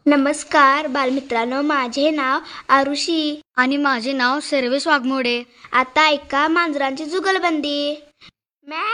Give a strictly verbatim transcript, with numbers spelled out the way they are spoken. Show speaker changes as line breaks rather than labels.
नमस्कार बालमित्रांनो, माझे नाव आरुषी
आणि माझे नाव सर्वेश वाघमोडे.
आता ऐका मांजरांची जुगलबंदी. म्या